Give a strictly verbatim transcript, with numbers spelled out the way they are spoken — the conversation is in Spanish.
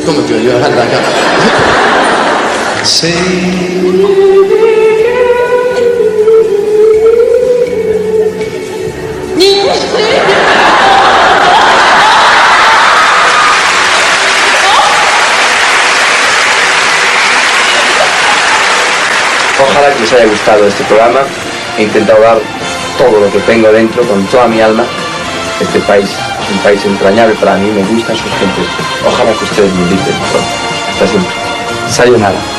根本就要看大家。 你。 Ojalá que les haya gustado este programa. He intentado dar todo lo que tengo dentro, con toda mi alma. Este país es un país entrañable para mí, me gustan sus gentes. Ojalá que ustedes me inviten pronto. Hasta siempre. Sayonara.